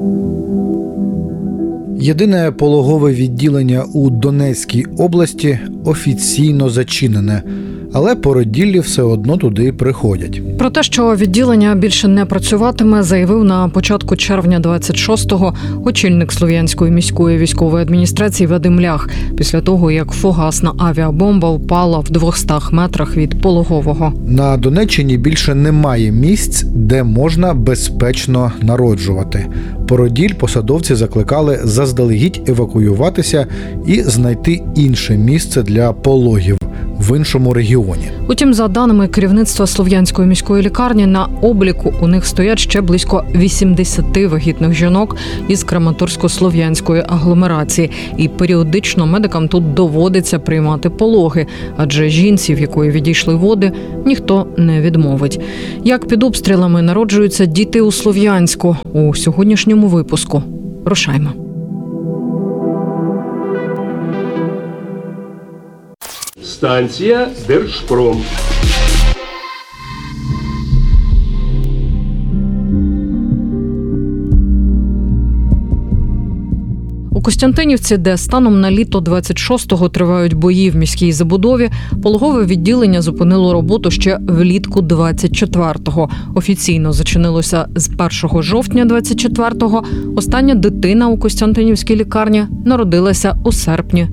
Єдине пологове відділення у Донецькій області офіційно зачинене, але породіллі все одно туди приходять. Про те, що відділення більше не працюватиме, заявив на початку червня 26-го очільник Слов'янської міської військової адміністрації Вадим Лях, після того, як фугасна авіабомба впала в 200 метрах від пологового. На Донеччині більше немає місць, де можна безпечно народжувати. Породіль посадовці закликали заздалегідь евакуюватися і знайти інше місце для пологів в іншому регіоні. Утім, за даними керівництва Слов'янської міської лікарні, на обліку у них стоять ще близько 80 вагітних жінок із Краматорсько-Слов'янської агломерації. І періодично медикам тут доводиться приймати пологи, адже жінці, в якої відійшли води, ніхто не відмовить. Як під обстрілами народжуються діти у Слов'янську? У сьогоднішньому випуску. Рушаймо. Станція Держпром. У Костянтинівці, де станом на літо 26-го тривають бої в міській забудові, пологове відділення зупинило роботу ще влітку 24-го. Офіційно зачинилося з 1 жовтня 24-го. Остання дитина у Костянтинівській лікарні народилася у серпні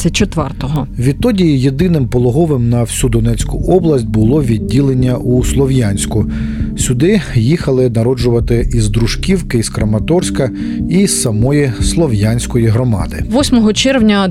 24-го. Відтоді єдиним пологовим на всю Донецьку область було відділення у Слов'янську. Сюди їхали народжувати із Дружківки, із Краматорська і з самої Слов'янської громади. 8 червня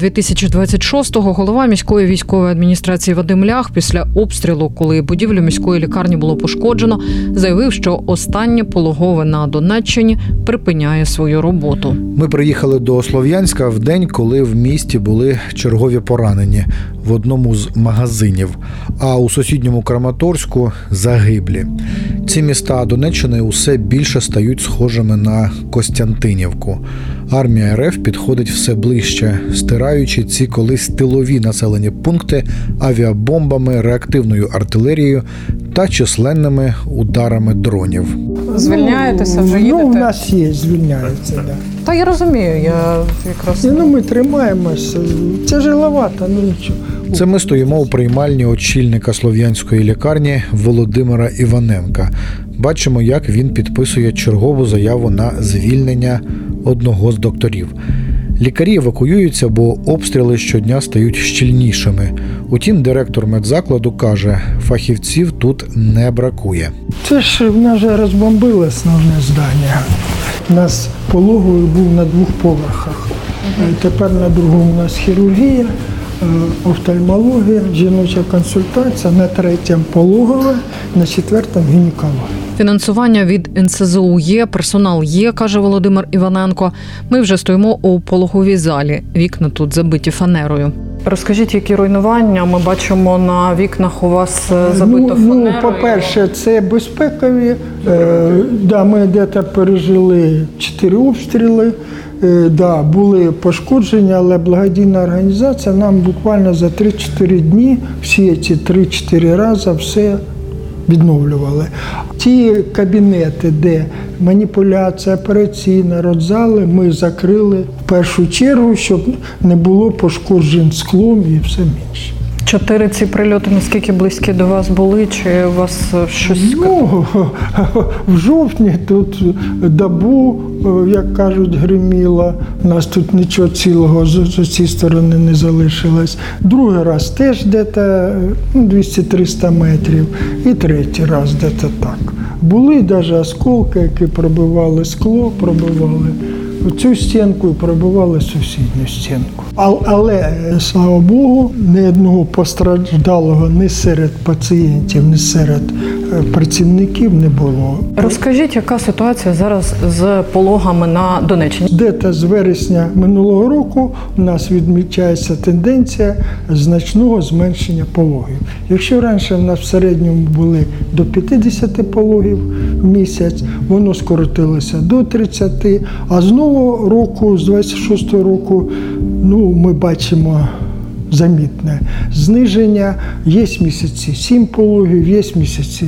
2026-го голова міської військової адміністрації Вадим Лях після обстрілу, коли будівлю міської лікарні було пошкоджено, заявив, що останнє пологове на Донеччині припиняє свою роботу. Ми приїхали до Слов'янська в день, коли в місті були чергові поранені в одному з магазинів, а у сусідньому Краматорську – загиблі. Ці міста Донеччини усе більше стають схожими на Костянтинівку. Армія РФ підходить все ближче, стираючи ці колись тилові населені пункти авіабомбами, реактивною артилерією та численними ударами дронів. Звільняєтеся, вже їдете? У нас є, звільняється, так. Та я розумію, я якраз... Ми тримаємося, тяжеловато, нічого. Це ми стоїмо у приймальні очільника Слов'янської лікарні Володимира Іваненка. Бачимо, як він підписує чергову заяву на звільнення одного з докторів. Лікарі евакуюються, бо обстріли щодня стають щільнішими. Утім, директор медзакладу каже, фахівців тут не бракує. Це ж в нас же розбомбили основне здання. У нас пологовий був на 2 поверхах. Тепер на другому у нас хірургія, офтальмологія, жіноча консультація, на 3-му пологове, на 4-му гінекологія. Фінансування від НСЗУ є, персонал є, каже Володимир Іваненко. Ми вже стоїмо у пологовій залі. Вікна тут забиті фанерою. Розкажіть, які руйнування? Ми бачимо на вікнах у вас забито фанерою. По-перше, це безпекові. Ми десь пережили 4 обстріли. Були пошкодження, але благодійна організація нам буквально за 3-4 дні всі ці 3-4 рази все відновлювали. Ті кабінети, де маніпуляція, операційна, родзали, ми закрили в першу чергу, щоб не було пошкоджень склом і все інше. 4 ці прильоти, наскільки близькі до вас були, чи у вас щось? В жовтні тут добу, як кажуть, гриміло. У нас тут нічого цілого з цієї сторони не залишилось. Другий раз теж десь 200-300 метрів. І третій раз десь так. Були навіть осколки, які пробивали скло, пробивали цю стінку і пробивали сусідню стінку. Але, слава Богу, ні одного постраждалого ні серед пацієнтів, ні серед працівників не було. Розкажіть, яка ситуація зараз з пологами на Донеччині? Десь з вересня минулого року у нас відмічається тенденція значного зменшення пологів. Якщо раніше в нас в середньому були до 50 пологів в місяць, воно скоротилося до 30, а з нового року, з 26-го року, ми бачимо замітне зниження. Є місяці 7 пологів, є місяці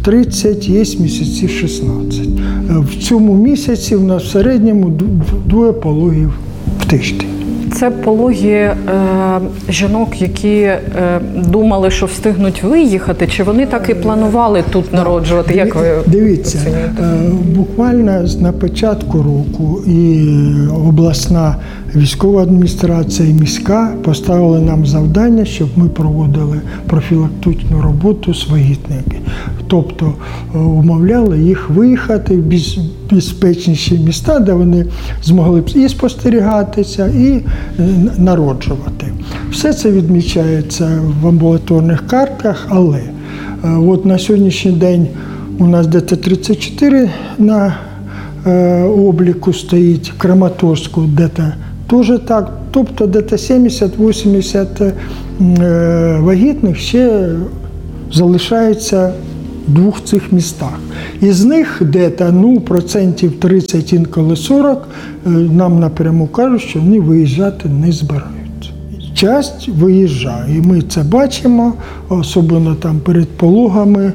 30, є місяців 16. В цьому місяці в нас в середньому 2 пологів в тиждень. Це пологи жінок, які думали, що встигнуть виїхати, чи вони так і планували тут народжувати? Як ви Дивіться, оцінюєте? буквально на початку року і обласна військова адміністрація і міська поставили нам завдання, щоб ми проводили профілактичну роботу з вагітними. Тобто умовляли їх виїхати в безпечніші міста, де вони змогли б і спостерігатися, і народжувати. Все це відмічається в амбулаторних картах, але от на сьогоднішній день у нас десь 34 на обліку стоїть, в Краматорську десь теж так, тобто десь 70-80 вагітних ще залишається в 2 цих містах. Із них десь, процентів 30, інколи 40, нам напряму кажуть, що вони виїжджати не збираються. Часть виїжджає, і ми це бачимо, особливо там перед пологами,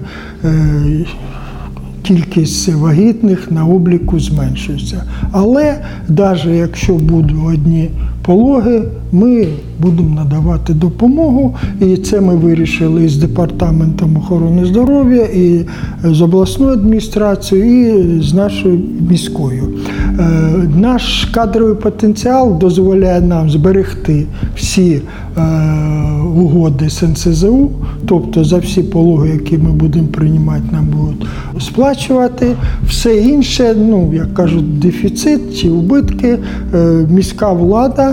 кількість вагітних на обліку зменшується. Але навіть якщо будуть одні пологи, ми будемо надавати допомогу. І це ми вирішили із Департаментом охорони здоров'я, і з обласною адміністрацією, і з нашою міською. Наш кадровий потенціал дозволяє нам зберегти всі угоди з НСЗУ, тобто за всі пологи, які ми будемо приймати, нам будуть сплачувати. Все інше, як кажуть, дефіцит чи убитки, міська влада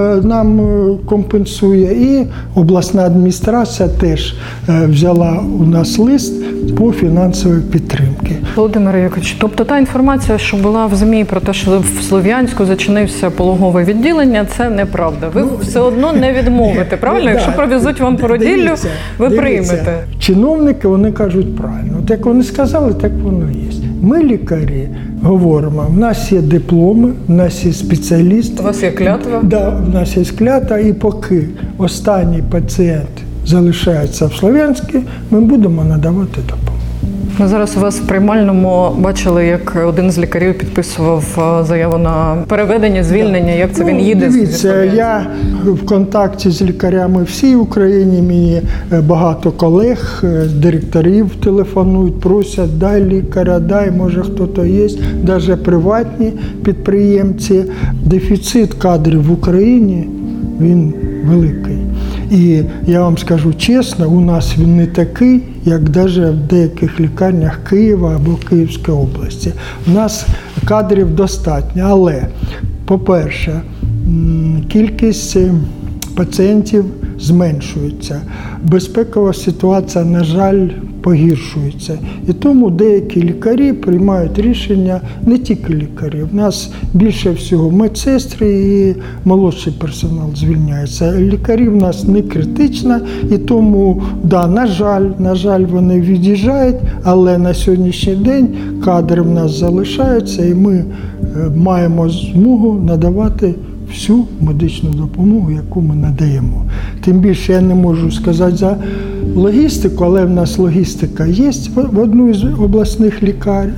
нам компенсує, і обласна адміністрація теж взяла у нас лист по фінансовій підтримці. Володимир Якович, тобто та інформація, що була в ЗМІ про те, що в Слов'янську зачинився пологове відділення, це неправда. Ви все одно не відмовите, правильно? Якщо привезуть вам породіллю, ви приймете. Чиновники, вони кажуть правильно. От як вони сказали, так воно є. Ми, лікарі, говоримо, в нас є дипломи, в нас є спеціалісти. У вас є клятва? Да, в нас є клятва, і поки останній пацієнт залишається в Слов'янську, ми будемо надавати допомогу. Ми зараз у вас в приймальному бачили, як один з лікарів підписував заяву на переведення, звільнення. Як це він їде? Дивіться, я в контакті з лікарями всій Україні, мені багато колег, директорів телефонують, просять, дай лікаря, дай, може хто-то є, навіть приватні підприємці. Дефіцит кадрів в Україні, він великий. І я вам скажу чесно, у нас він не такий, як навіть в деяких лікарнях Києва або Київської області. У нас кадрів достатньо, але, по-перше, кількість пацієнтів зменшується. Безпекова ситуація, на жаль, погіршується. І тому деякі лікарі приймають рішення, не тільки лікарі. У нас більше всього медсестри і молодший персонал звільняється. Лікарі в нас не критично, і тому, да, на жаль, вони від'їжджають, але на сьогоднішній день кадри в нас залишаються, і ми маємо змогу надавати всю медичну допомогу, яку ми надаємо. Тим більше я не можу сказати за логістику, але в нас логістика є в одну з обласних лікарень,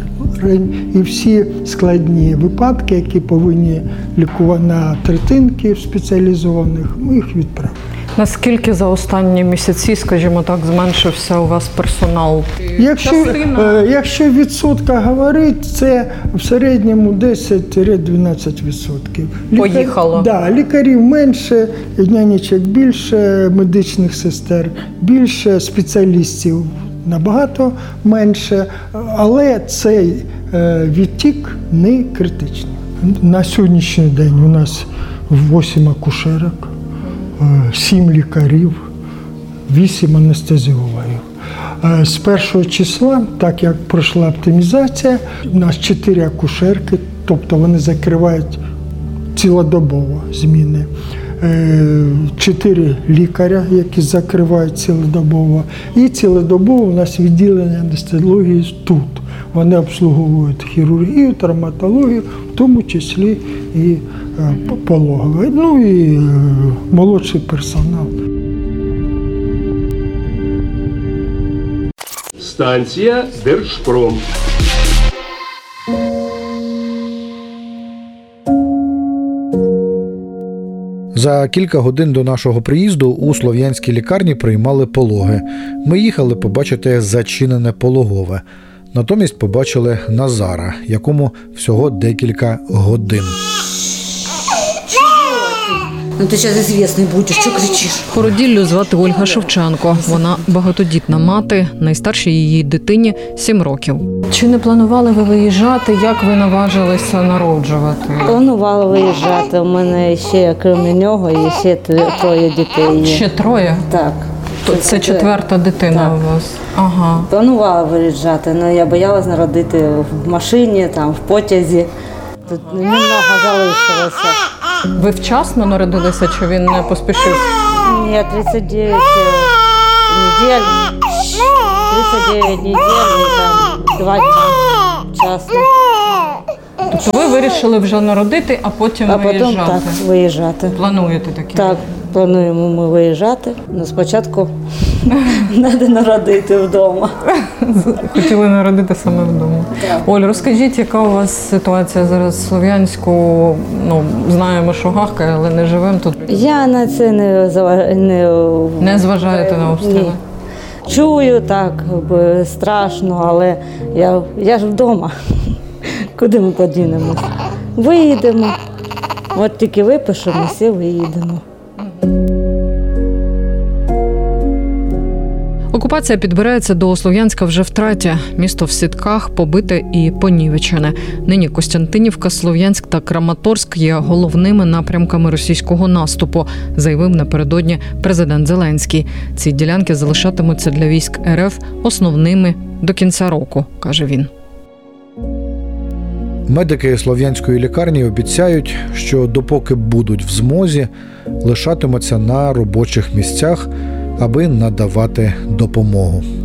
і всі складні випадки, які повинні лікувати на третинки спеціалізованих, ми їх відправимо. Наскільки за останні місяці, скажімо так, зменшився у вас персонал? Якщо в відсотках говорити, це в середньому 10-12%. Поїхало? Да, лікарів менше, нянечок більше, медичних сестер більше, спеціалістів набагато менше, але цей відтік не критичний. На сьогоднішній день у нас 8 акушерок, 7 лікарів, 8 анестезіологів. З 1 числа, так як пройшла оптимізація, у нас 4 акушерки, тобто вони закривають цілодобово зміни. 4 лікаря, які закривають цілодобово. І цілодобово у нас відділення анестезіології тут. Вони обслуговують хірургію, травматологію, в тому числі і пологовий, і молодший персонал. Станція Держпром. За кілька годин до нашого приїзду у слов'янській лікарні приймали пологи. Ми їхали побачити зачинене пологове. Натомість побачили Назара, якому всього декілька годин. Ну ты сейчас известный будешь, что кричишь? Породіллю звати Ольга Шевченко. Вона багатодітна мати, найстаршій її дитині 7 років. Чи не планували ви виїжджати? Як ви наважилися народжувати? Планувала виїжджати. У мене ще, крім нього, і ще троє дітей є. Ще 3? Так. Це 4-та дитина Так. у вас? Ага. Планувала виїжджати, але я боялась народити в машині, там, в потязі. Тут немного залишилося. Ви вчасно народилися, чи він не поспішив? Я 39 недель, 39 недель і там 2 дні вчасно. Тобто ви вирішили вже народити, а потім А потім виїжджати? так, виїжджати. Плануєте таке? Так, плануємо ми виїжджати. Але спочатку треба народити вдома. Хотіли народити саме вдома. Оль, розкажіть, яка у вас ситуація зараз в Слов'янську? Ну, знаємо, що гахкає, але не живемо тут. Я на це Не зважаєте на обстріли? Ні. Чую так, страшно, але я ж вдома. Куди ми подінемось? Виїдемо. От тільки випишемося і виїдемо. Окупація підбирається до Слов'янська вже втретє. Місто в сітках, побите і понівечене. Нині Костянтинівка, Слов'янськ та Краматорськ є головними напрямками російського наступу, заявив напередодні президент Зеленський. Ці ділянки залишатимуться для військ РФ основними до кінця року, каже він. Медики слов'янської лікарні обіцяють, що допоки будуть в змозі, лишатимуться на робочих місцях, аби надавати допомогу.